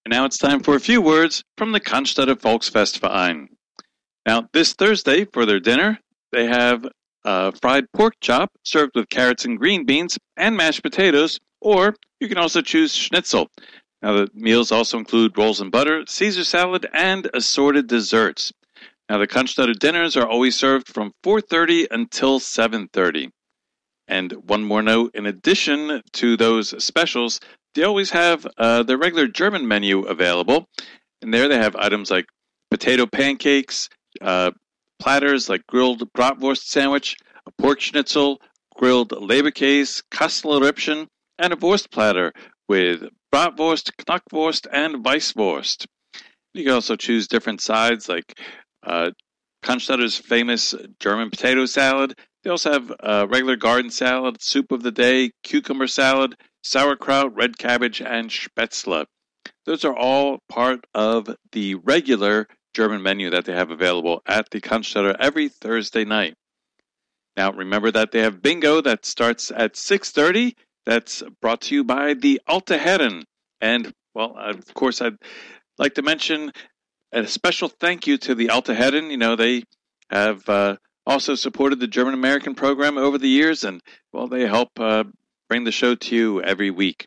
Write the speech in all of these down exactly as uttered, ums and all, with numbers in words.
And now it's time for a few words from the Cannstatter Volksfestverein. Now, this Thursday for their dinner, they have a fried pork chop served with carrots and green beans and mashed potatoes, or you can also choose schnitzel. Now, the meals also include rolls and butter, Caesar salad, and assorted desserts. Now, the Cannstatter dinners are always served from four thirty until seven thirty. And one more note, in addition to those specials, they always have uh, the regular German menu available. And there they have items like potato pancakes, uh, platters like grilled bratwurst sandwich, a pork schnitzel, grilled Leberkäse, Kasslerrippchen, and a Wurst platter with bratwurst, knackwurst, and Weisswurst. You can also choose different sides like uh, Cannstatter's famous German potato salad. They also have uh, regular garden salad, soup of the day, cucumber salad, sauerkraut, red cabbage, and spätzle. Those are all part of the regular German menu that they have available at the Cannstatter every Thursday night. Now, remember that they have bingo that starts at six thirty. That's brought to you by the Alte Herren. And, well, of course, I'd like to mention a special thank you to the Alte Herren. You know, they have uh, also supported the German-American program over the years, and, well, they help uh, bring the show to you every week.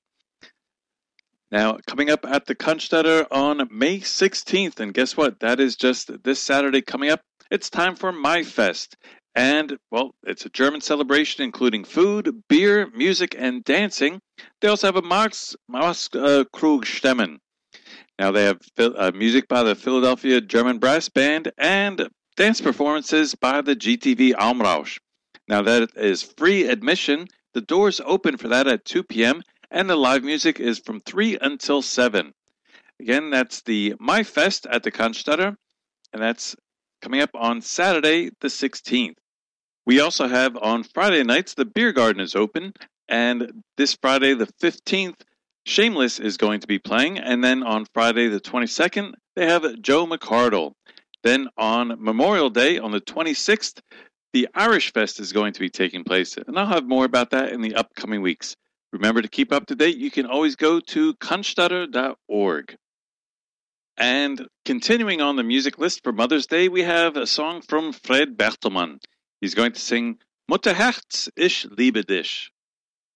Now, coming up at the Cannstatter on May sixteenth, and guess what? That is just this Saturday coming up. It's time for MaiFest. And, well, it's a German celebration including food, beer, music, and dancing. They also have a Max, Max uh, Krug Stemmen. Now, they have uh, music by the Philadelphia German Brass Band and dance performances by the G T V Almrausch. Now, that is free admission. The doors open for that at two p.m., and the live music is from three until seven. Again, that's the MaiFest at the Cannstatter, and that's coming up on Saturday the sixteenth. We also have on Friday nights, the Beer Garden is open, and this Friday the fifteenth, Shameless is going to be playing, and then on Friday the twenty-second, they have Joe McArdle. Then on Memorial Day, on the twenty-sixth, the Irish Fest is going to be taking place, and I'll have more about that in the upcoming weeks. Remember to keep up to date. You can always go to cannstatter dot org. And continuing on the music list for Mother's Day, we have a song from Fred Bertelmann. He's going to sing Mutterherz, ich liebe dich.